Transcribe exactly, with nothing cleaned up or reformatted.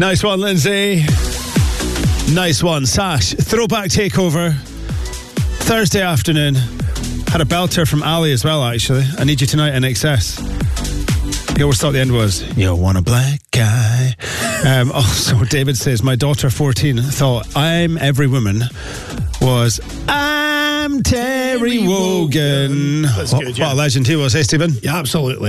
Nice one, Lindsay. Nice one, Sash. Throwback takeover. Thursday afternoon. Had a belter from Ali as well, actually. I Need You Tonight in excess. He always thought the end was, you want a black guy. Um, also, David says, my daughter, fourteen, thought I'm Every Woman was I'm Terry, Terry Wogan. Wogan. That's what, good, yeah. What a legend he was, eh, Stephen? Yeah, absolutely.